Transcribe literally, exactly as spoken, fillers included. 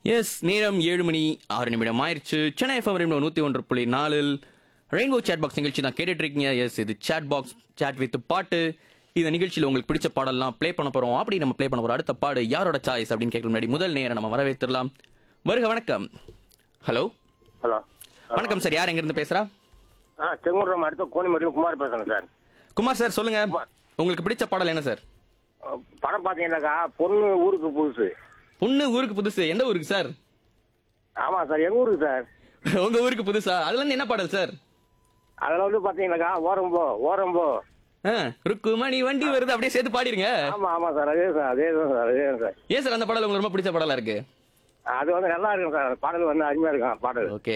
S நேரம் ஏழு மணி ஆறு நிமிடம் ஆயிடுச்சு. சென்னை எஃப்எம் ரெண்டு நூற்றி ஒன்று புள்ளி நாலில் ரெயின்போ சேட் பாக்ஸ் நிகழ்ச்சி தான் கேட்டுட்டு இருக்கீங்க. எஸ் இது சேட் பாக்ஸ் சேட் வித் பாட்டு. இந்த நிகழ்ச்சியில் உங்களுக்கு பிடிச்ச பாடலாம் ப்ளே பண்ண போறோம். அப்படி நம்ம ப்ளே பண்ண போறோம் அடுத்த பாடு யாரோட சாய்ஸ் அப்படின்னு கேட்க முன்னாடி முதல் நேரம் நம்ம வரவேற்றலாம். வருக வணக்கம். ஹலோ ஹலோ வணக்கம் சார், யார் எங்க இருந்து பேசுறா? ஆ செங்குன்றம் அடுத்த கோணிமரியும் குமார் பேசுறேன் சார். குமார் சார் சொல்லுங்க, உங்களுக்கு பிடிச்ச பாடல் என்ன சார்? அஹ், படம் பார்த்தீங்கன்னாக்கா பொண்ணு ஊருக்கு புதுசு. பொண்ணு ஊருக்கு புதுசு. எந்த ஊருக்கு சார்? ஆமாம் சார், எங்கள் ஊருக்கு சார். உங்க ஊருக்கு புதுசா? அதுல இருந்து என்ன பாடல் சார்? அதில் வந்து பார்த்தீங்கன்னாக்கா ஓரம்போ ஓரம்போ. ஆ, ருக்குமணி வண்டி வருது, அப்படியே சேர்த்து பாடிருங்க. ஆமாம் ஆமாம் சார், அதே சார் அதே தான் சார் அதே தான் சார். ஏன் சார் அந்த பாடல் உங்களுக்கு ரொம்ப பிடிச்ச பாடலா இருக்கு? அது வந்து நல்லா இருக்கும் சார், பாடல் வந்து அருமையாக இருக்கும் பாடல். ஓகே,